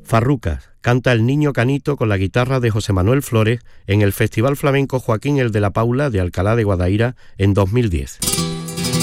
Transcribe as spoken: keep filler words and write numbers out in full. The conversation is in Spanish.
Farrucas canta El Niño Canito con la guitarra de José Manuel Flores en el Festival Flamenco Joaquín el de la Paula de Alcalá de Guadaira en dos mil diez.